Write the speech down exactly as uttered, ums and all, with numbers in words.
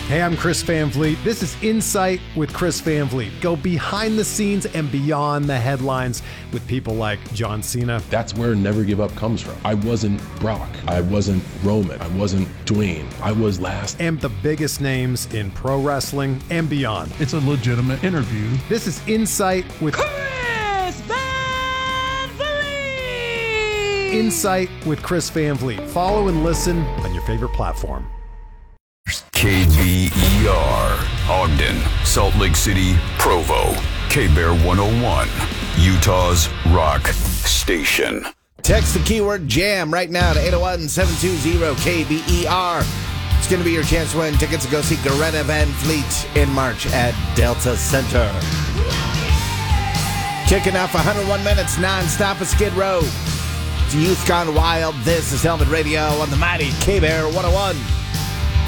Hey, I'm Chris Van Vliet. This is Insight with Chris Van Vliet. Go behind the scenes and beyond the headlines with people like John Cena. That's where Never Give Up comes from. I wasn't Brock. I wasn't Roman. I wasn't Dwayne. I was last. And the biggest names in pro wrestling and beyond. It's a legitimate interview. This is Insight with Chris Van Vliet. Insight with Chris Van Vliet. Follow and listen on your favorite platform. K B E R, Ogden, Salt Lake City, Provo, K-Bear one oh one, Utah's rock station. Text the keyword JAM right now to eight oh one, seven two zero, K B E R. It's going to be your chance to win tickets to go see Greta Van Fleet in March at Delta Center. Kicking off one hundred one minutes non-stop at Skid Row. It's Youth Gone Wild. This is Helmet Radio on the mighty K-Bear one oh one.